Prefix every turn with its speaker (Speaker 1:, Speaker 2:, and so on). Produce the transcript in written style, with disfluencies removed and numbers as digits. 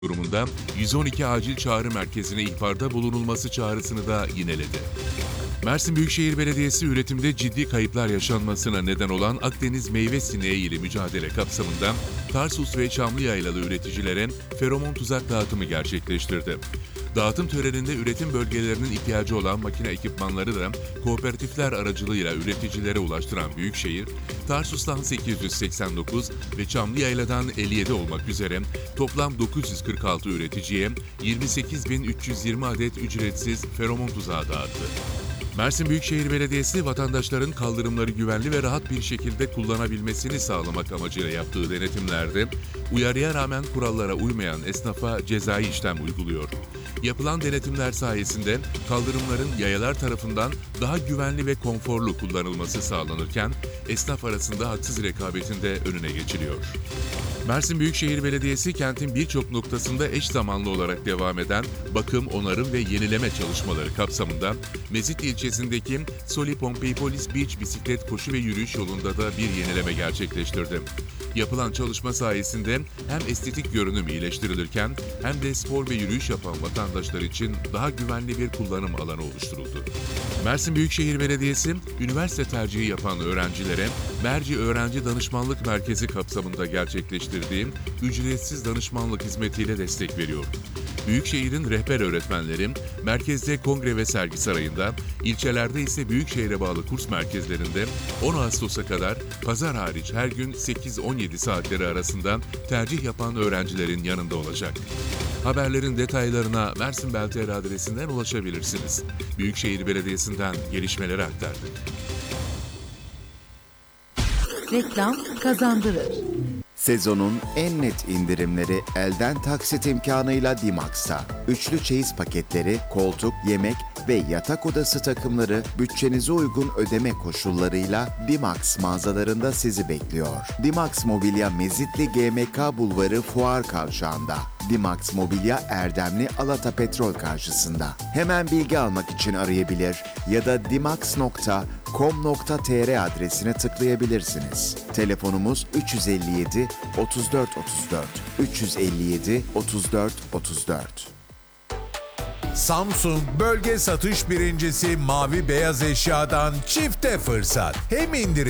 Speaker 1: durumunda 112 acil çağrı merkezine ihbarda bulunulması çağrısını da yineledi. Mersin Büyükşehir Belediyesi üretimde ciddi kayıplar yaşanmasına neden olan Akdeniz meyve sineği ile mücadele kapsamında Tarsus ve Çamlıyaylalı üreticilere feromon tuzak dağıtımı gerçekleştirdi. Dağıtım töreninde üretim bölgelerinin ihtiyacı olan makine ekipmanları da kooperatifler aracılığıyla üreticilere ulaştıran Büyükşehir, Tarsus'tan 889 ve Çamlıyayla'dan 57 olmak üzere toplam 946 üreticiye 28.320 adet ücretsiz feromon tuzağı dağıttı. Mersin Büyükşehir Belediyesi, vatandaşların kaldırımları güvenli ve rahat bir şekilde kullanabilmesini sağlamak amacıyla yaptığı denetimlerde, uyarıya rağmen kurallara uymayan esnafa cezai işlem uyguluyor. Yapılan denetimler sayesinde kaldırımların yayalar tarafından daha güvenli ve konforlu kullanılması sağlanırken, esnaf arasında haksız rekabetin de önüne geçiliyor. Mersin Büyükşehir Belediyesi, kentin birçok noktasında eş zamanlı olarak devam eden bakım, onarım ve yenileme çalışmaları kapsamında Mezit ilçesindeki Soli Pompeipolis Beach bisiklet, koşu ve yürüyüş yolunda da bir yenileme gerçekleştirdi. Yapılan çalışma sayesinde hem estetik görünüm iyileştirilirken hem de spor ve yürüyüş yapan vatandaşlar için daha güvenli bir kullanım alanı oluşturuldu. Mersin Büyükşehir Belediyesi, üniversite tercihi yapan öğrencilere Merci Öğrenci Danışmanlık Merkezi kapsamında gerçekleştirdiği ücretsiz danışmanlık hizmetiyle destek veriyor. Büyükşehir'in rehber öğretmenleri, merkezde kongre ve sergi sarayında, ilçelerde ise Büyükşehir'e bağlı kurs merkezlerinde 10 Ağustos'a kadar pazar hariç her gün 8-17 saatleri arasında tercih yapan öğrencilerin yanında olacak. Haberlerin detaylarına Mersin Bel.tr adresinden ulaşabilirsiniz. Büyükşehir Belediyesi'nden gelişmeleri aktardık.
Speaker 2: Reklam kazandırır.
Speaker 3: Sezonun en net indirimleri elden taksit imkanıyla Dimax'ta. Üçlü çeyiz paketleri, koltuk, yemek ve yatak odası takımları bütçenize uygun ödeme koşullarıyla Dimax mağazalarında sizi bekliyor. Dimax Mobilya Mezitli GMK Bulvarı Fuar Kavşağı'nda. Dimax Mobilya Erdemli Alata Petrol karşısında. Hemen bilgi almak için arayabilir ya da dimax.com.tr adresine tıklayabilirsiniz. Telefonumuz 357 34 34 357 34 34.
Speaker 4: Samsung bölge satış birincisi Mavi Beyaz Eşya'dan çifte fırsat. Hem indirim